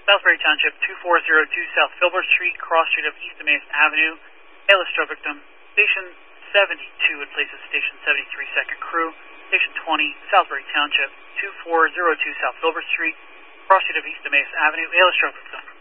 Southbury Township, 2402 South Filbert Street, cross street of East Emmaus Avenue. ALS stroke victim. Station 72 in place of Station 73 second crew. Station 20, Southbury Township, 2402 South Filbert Street, cross street of East Emmaus Avenue. ALS stroke victim.